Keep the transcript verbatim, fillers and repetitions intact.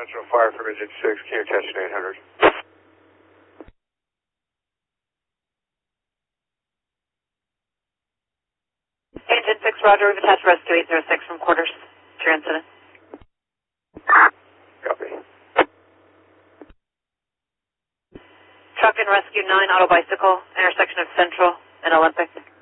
Central, fire from engine six, can you attach an eight hundred? Engine six, Roger, we've attached rescue eight zero six from quarters to your incident. Copy. Truck and rescue nine, auto bicycle, intersection of Central and Olympic.